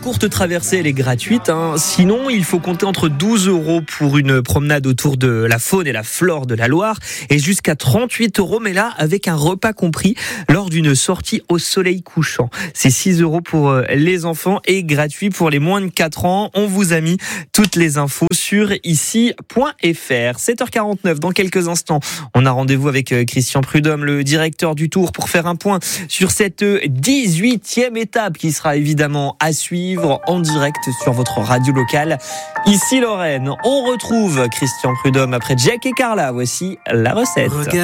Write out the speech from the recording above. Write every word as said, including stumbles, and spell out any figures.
courte traversée, elle est gratuite. Hein. Sinon, il faut compter entre douze euros pour une promenade autour de la faune et la flore de la Loire et jusqu'à trente-huit euros, mais là, avec un repas compris lors d'une sortie au soleil couchant. C'est six euros pour les enfants et gratuit pour les moins de quatre ans. On vous a mis toutes les infos sur ici point f r. sept heures quarante-neuf, dans quelques instants, on a rendez-vous avec Christian Prudhomme, le directeur du Tour, pour faire un point sur cette dix-huitième étape qui sera évidemment à suivre en direct sur votre radio locale. Ici Lorraine, on retrouve Christian Prudhomme après Jack et Carla. Voici la recette.